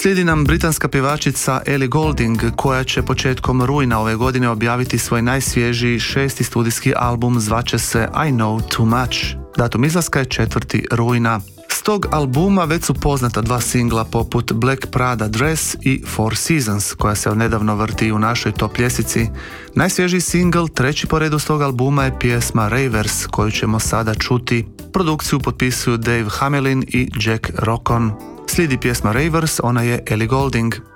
Slijedi nam britanska pjevačica Ellie Goulding, koja će početkom rujna ove godine objaviti svoj najsvježiji 6. studijski album, zvaće se I Know Too Much. Datum izlaska je 4. rujna. S tog albuma već su poznata 2 singla poput Black Prada Dress i Four Seasons, koja se odnedavno vrti u našoj top ljestvici. Najsvježiji singl, 3. po redu s tog albuma, je pjesma Ravers, koju ćemo sada čuti. Produkciju potpisuju Dave Hamelin i Jack Rockon. Slijedi pjesma Ravers, ona je Ellie Goulding.